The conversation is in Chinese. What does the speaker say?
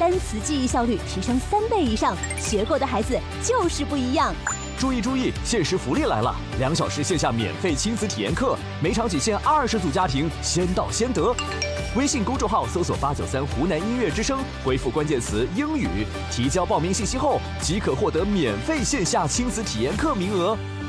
单词记忆效率提升3倍以上，学过的孩子就是不一样。 注意注意，限时福利来了！2小时线下免费亲子体验课，每场仅限20组家庭，先到先得。微信公众号搜索893湖南音乐之声，回复关键词英语，提交报名信息后即可获得免费线下亲子体验课名额。